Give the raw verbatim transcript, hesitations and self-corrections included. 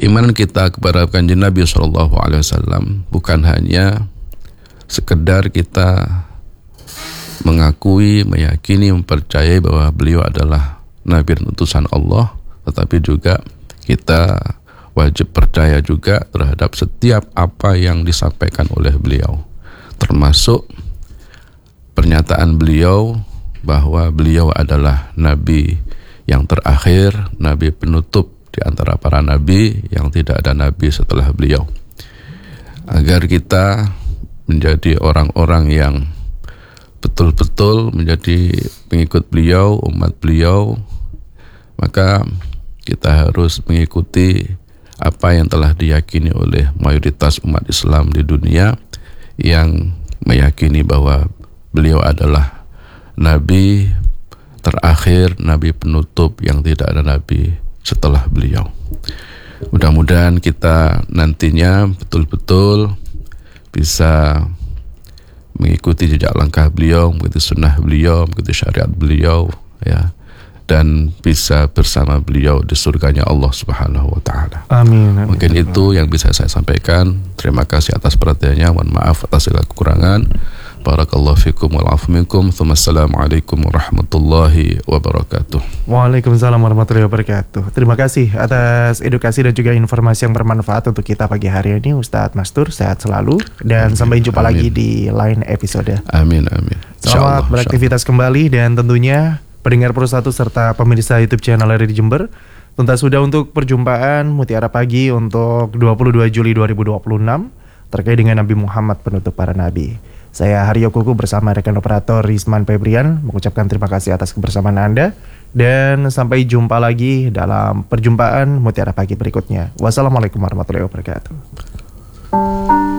keimanan kita kepada kanjeng Nabi shallallahu alaihi wasallam bukan hanya sekedar kita mengakui, meyakini, mempercayai bahwa beliau adalah Nabi dan utusan Allah, tetapi juga kita wajib percaya juga terhadap setiap apa yang disampaikan oleh beliau, termasuk pernyataan beliau bahwa beliau adalah Nabi yang terakhir, Nabi penutup di antara para Nabi, yang tidak ada Nabi setelah beliau. Agar kita menjadi orang-orang yang betul-betul menjadi pengikut beliau, umat beliau, maka kita harus mengikuti apa yang telah diyakini oleh mayoritas umat Islam di dunia, yang meyakini bahwa beliau adalah Nabi terakhir, Nabi penutup, yang tidak ada Nabi setelah beliau. Mudah-mudahan kita nantinya betul-betul bisa mengikuti jejak langkah beliau, mengikuti sunnah beliau, mengikuti syariat beliau, ya, dan bisa bersama beliau di surganya Allah Subhanahu wa taala. Amin, amin. Mungkin itu yang bisa saya sampaikan. Terima kasih atas perhatiannya. Mohon maaf atas segala kekurangan. Barakallahu fikum wal afu minkum. Assalamualaikum warahmatullahi wabarakatuh. Waalaikumsalam warahmatullahi wabarakatuh. Terima kasih atas edukasi dan juga informasi yang bermanfaat untuk kita pagi hari ini, Ustadz Mastur. Sehat selalu dan amin, sampai jumpa amin. lagi di lain episode. Amin amin. Selamat Allah, beraktivitas kembali, dan tentunya pendengar Pro satu serta pemirsa YouTube channel R R I Jember, tuntas sudah untuk perjumpaan Mutiara Pagi untuk dua puluh dua Juli dua ribu dua puluh enam terkait dengan Nabi Muhammad penutup para nabi. Saya Haryo Kuku bersama rekan operator Rizman Febrian mengucapkan terima kasih atas kebersamaan Anda, dan sampai jumpa lagi dalam perjumpaan Mutiara Pagi berikutnya. Wassalamualaikum warahmatullahi wabarakatuh.